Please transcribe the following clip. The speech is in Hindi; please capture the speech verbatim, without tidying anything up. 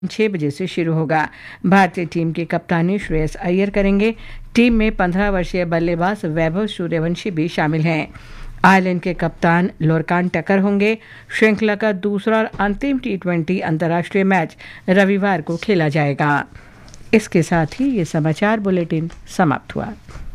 छह बजे से शुरू होगा। भारतीय टीम की कप्तानी श्रेयस अय्यर करेंगे। टीम में पंद्रह वर्षीय बल्लेबाज वैभव सूर्यवंशी भी शामिल हैं। आयरलैंड के कप्तान लोरकान टकर होंगे। श्रृंखला का दूसरा और अंतिम टी ट्वेंटी अंतर्राष्ट्रीय मैच रविवार को खेला जाएगा। इसके साथ ही ये समाचार बुलेटिन समाप्त हुआ।